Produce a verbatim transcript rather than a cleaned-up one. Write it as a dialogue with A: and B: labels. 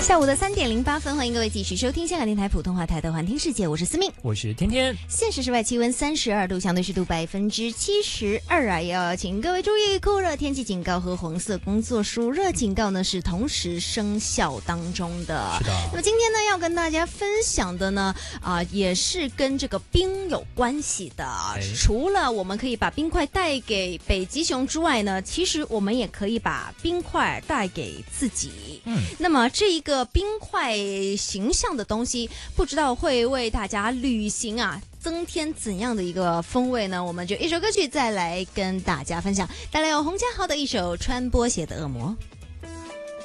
A: 下午的三点零八分，欢迎各位继续收听香港电台普通话台的《环听世界》，我是思密，
B: 我是天天。
A: 现实室外气温三十二度，相对湿度百分之七十二啊！要请各位注意，酷热天气警告和红色工作暑热警告呢是同时生效当中的。
B: 是的。
A: 那么今天呢，要跟大家分享的呢，啊、呃，也是跟这个冰有关系的。除了我们可以把冰块带给北极熊之外呢，其实我们也可以把冰块带给自己。嗯，那么这一个冰块形象的东西，不知道会为大家旅行啊增添怎样的一个风味呢？我们就一首歌曲再来跟大家分享，带来有洪嘉豪的一首《穿波鞋的恶魔》。